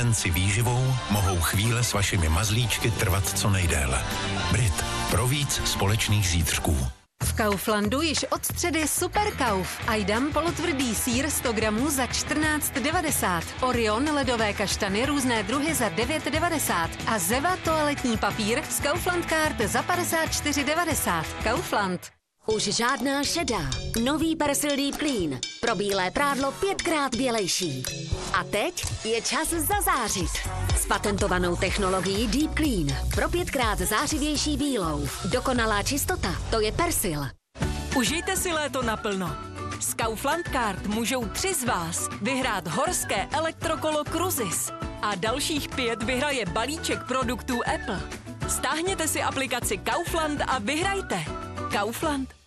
výživou mohou chvíle s vašimi mazlíčky trvat co nejdéle. Brit. Pro víc společných zítřků. V Kauflandu již od středy Super Kauf. Ajdam polotvrdý sýr 100 gramů za 14,90. Orion ledové kaštany různé druhy za 9,90. A Zeva toaletní papír z Kaufland Card za 54,90. Kaufland. Už žádná šedá. Nový Persil Deep Clean. Pro bílé prádlo 5krát bělejší. A teď je čas zazářit. S patentovanou technologií Deep Clean. Pro 5krát zářivější bílou. Dokonalá čistota, to je Persil. Užijte si léto naplno. S Kaufland Card můžou 3 z vás vyhrát horské elektrokolo Cruises. A dalších 5 vyhraje balíček produktů Apple. Stáhněte si aplikaci Kaufland a vyhrajte. Kaufland.